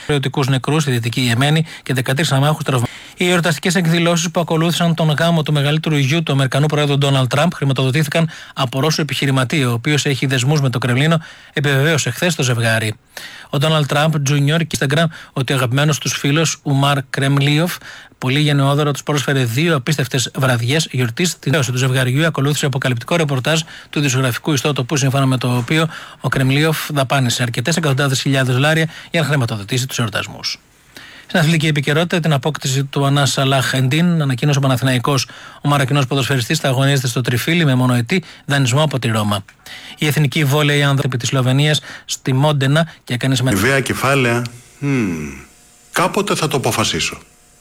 Στρατιωτικούς νεκρούς στη Δυτική Ιεμένη και 13 αμάχους τραυματισμούς. Οι εορταστικές εκδηλώσεις που ακολούθησαν τον γάμο του μεγαλύτερου γιου του Αμερικανού Προέδρου Ντόναλντ Τραμπ χρηματοδοτήθηκαν από Ρώσο επιχειρηματία, ο οποίος έχει δεσμούς με το Κρεμλίνο, επιβεβαίωσε χθες το ζευγάρι. Ο Ντόναλντ Τραμπ Jr. και Instagram ότι ο αγαπημένος τους φίλος Ουμάρ Κρεμλίοφ, πολύ γενναιόδωρο, τους πρόσφερε 2 απίστευτες βραδιές γιορτής. Την δέωση του ζευγαριού ακολούθησε αποκαλυπτικό ρεπορτάζ του ειδησιογραφικού ιστότοπου, σύμφωνα με το οποίο ο Κρεμλίοφ δαπάνησε αρκετές εκατοντάδες χιλιάδες δολάρια για να χρηματοδοτήσει τους εορτασμούς. Στην αθλητική επικαιρότητα, την απόκτηση του Ανά Σαλάχ Εντίν ανακοίνωσε ο Παναθηναϊκός. Ο Μαροκινός ποδοσφαιριστής θα αγωνίζεται στο Τριφύλι με μονοετή δανεισμό από τη Ρώμα. Η εθνική βόλεϊ άνδρων επί της Σλοβενίας στη Μόντενα και έκανε συμμετοχή. Αμοιβαία κεφάλαια. Κάποτε θα το αποφασίσω.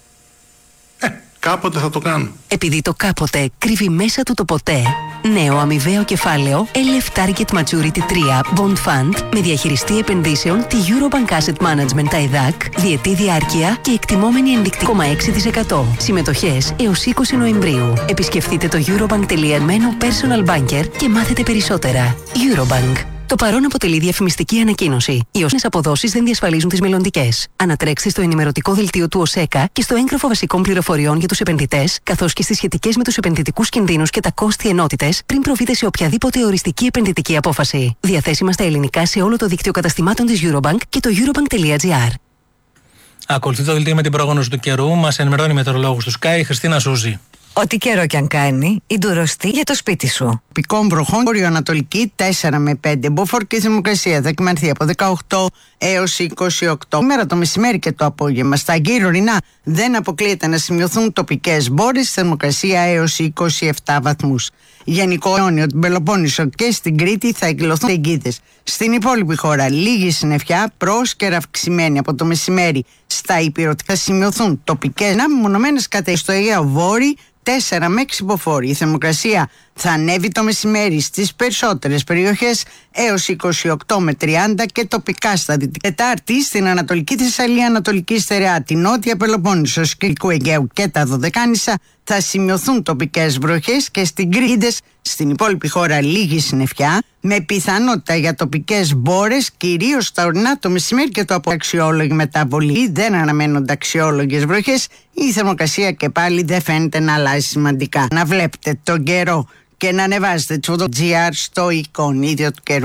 Κάποτε θα το κάνω. Επειδή το κάποτε κρύβει μέσα του το ποτέ, νέο αμοιβαίο κεφάλαιο LF Target Maturity 3 Bond Fund με διαχειριστή επενδύσεων τη Eurobank Asset Management ΤΑΙΔΑΚ, διετή διάρκεια και εκτιμόμενη ενδεικτική 0,6%. Συμμετοχές έως 20 Νοεμβρίου. Επισκεφτείτε το eurobank.com Personal Banker και μάθετε περισσότερα. Eurobank. Το παρόν αποτελεί διαφημιστική ανακοίνωση. Οι όσες αποδόσεις δεν διασφαλίζουν τις μελλοντικές. Ανατρέξτε στο ενημερωτικό δελτίο του ΟΣΕΚΑ και στο έγγραφο βασικών πληροφοριών για τους επενδυτές, καθώς και στις σχετικές με τους επενδυτικούς κινδύνους και τα κόστη ενότητες, πριν προβείτε σε οποιαδήποτε οριστική επενδυτική απόφαση. Διαθέσιμα στα ελληνικά σε όλο το δίκτυο καταστημάτων της Eurobank και το eurobank.gr. Ακολουθεί το δελτίο με την πρόγνωση του καιρού. Μας ενημερώνει η μετεωρολόγος του Sky, Χριστίνα Σούζη. Ό,τι καιρό κι αν κάνει, η ντουροστή για το σπίτι σου. Πικών βροχών, βορειοανατολική 4 με 5. Μποφόρ και θερμοκρασία θα κυμανθεί από 18 έως 28. Μέρα το μεσημέρι και το απόγευμα. Στα γύρω-ορεινά δεν αποκλείεται να σημειωθούν τοπικές μπόρες, θερμοκρασία έως 27 βαθμούς. Γενικό αιώνιο, την Πελοπόννησο και στην Κρήτη θα εκδηλωθούν εγκύτες. Στην υπόλοιπη χώρα λίγη συννεφιά, πρόσκαιρα αυξημένη από το μεσημέρι στα υπηρετικά. Θα σημειωθούν τοπικές μεμονωμένες καταιγίδες στο Αιγαίο Βόρειο 4 με 6 υποφόροι. Η θερμοκρασία θα ανέβει το μεσημέρι στις περισσότερες περιοχές έως 28 με 30 και τοπικά στα δυτικά. Τετάρτη στην Ανατολική Θεσσαλία, Ανατολική Στερεά, την Νότια Πελοπόννησο, Σκυλικού Αιγαίου και τα Δωδεκάνησα θα σημειωθούν τοπικές βροχές και στην Κρήτη. Στην υπόλοιπη χώρα λίγη συννεφιά με πιθανότητα για τοπικές μπόρες, κυρίως στα ορεινά το μεσημέρι και το απόγευμα. Αξιόλογη μεταβολή, δεν αναμένονται αξιόλογες βροχές. Η θερμοκρασία και πάλι δεν φαίνεται να αλλάζει σημαντικά. Να βλέπετε τον καιρό και να ανεβάζετε το GR στο εικονίδιο του καιρού.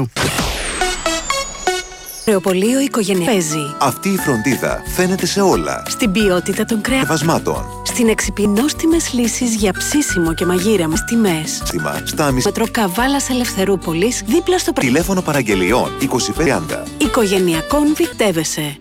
Κρεοπωλείο Οικογενειακό παίζει. Αυτή η φροντίδα φαίνεται σε όλα. Στην ποιότητα των κρεασμάτων. Στην εξυπνόστιμες λύσεις για ψήσιμο και μαγείρεμα τιμές. Στα Μέτρο Καβάλας Ελευθερούπολης, δίπλα στο τηλέφωνο παραγγελιών 2530. Οικογενειακόν Βικτεύεσαι.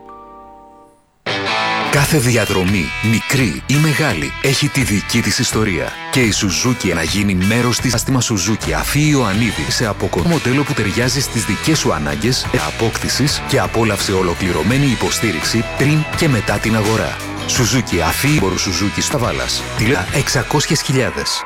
Κάθε διαδρομή, μικρή ή μεγάλη, έχει τη δική της ιστορία. Και η Suzuki να γίνει μέρος της άστημα Suzuki Αφή Ιωαννίδη σε αποκομμένο μοντέλο που ταιριάζει στις δικές σου ανάγκες, απόκτησης και απόλαυσε ολοκληρωμένη υποστήριξη πριν και μετά την αγορά. Suzuki Αφή Μπορου Suzuki Σταβάλας. Τηλέφωνο 600.000.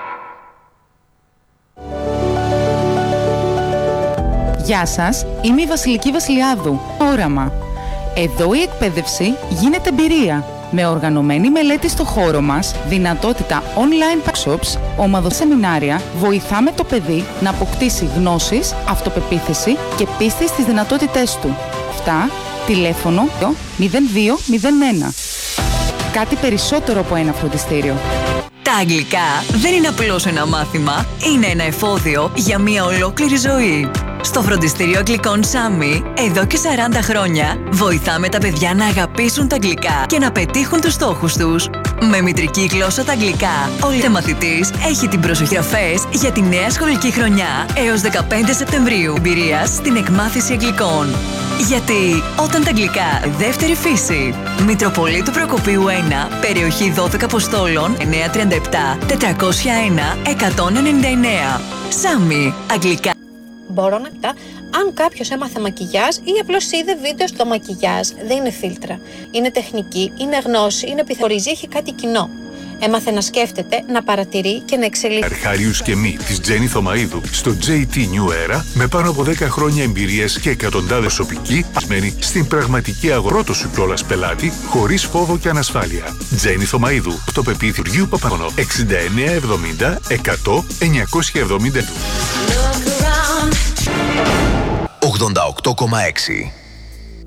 Γεια σας, είμαι η Βασιλική Βασιλιάδου. Όραμα. Εδώ η εκπαίδευση γίνεται εμπειρία. Με οργανωμένη μελέτη στο χώρο μας, δυνατότητα online workshops, ομαδο σεμινάρια, βοηθάμε το παιδί να αποκτήσει γνώσεις, αυτοπεποίθηση και πίστη στις δυνατότητές του. Αυτά, τηλέφωνο 0201. Κάτι περισσότερο από ένα φροντιστήριο. Τα αγγλικά δεν είναι απλώς ένα μάθημα, είναι ένα εφόδιο για μια ολόκληρη ζωή. Στο Φροντιστήριο Αγγλικών Σάμι, εδώ και 40 χρόνια, βοηθάμε τα παιδιά να αγαπήσουν τα αγγλικά και να πετύχουν τους στόχους τους. Με μητρική γλώσσα τα αγγλικά, ο μαθητής έχει την προσοχή αφές για τη νέα σχολική χρονιά έως 15 Σεπτεμβρίου. Εμπειρίας στην εκμάθηση αγγλικών. Γιατί όταν τα αγγλικά δεύτερη φύση. Μητροπολίτου Προκοπίου 1, περιοχή 12 Αποστόλων, 937 401 199. Σάμι, αγγλικά. Μπορώ να κοιτάω αν κάποιος έμαθε μακιγιάζ ή απλώς είδε βίντεο στο μακιγιάζ. Δεν είναι φίλτρα. Είναι τεχνική, είναι γνώση, είναι πιθανή, έχει κάτι κοινό. Έμαθε να σκέφτεται, να παρατηρεί και να εξελίσσει. Αρχάριους και μη της Τζένι Θωμαΐδου στο JT New Era με πάνω από 10 χρόνια εμπειρίες και εκατοντάδες προσωπικοί ασμένοι στην πραγματική αγορά. Πρώτο σου κιόλας πελάτη χωρίς φόβο και ανασφάλεια. Τζένι Θωμαΐδου, το πεποίθιο Γιου Παπαγωνό 6970 100 970. 88,6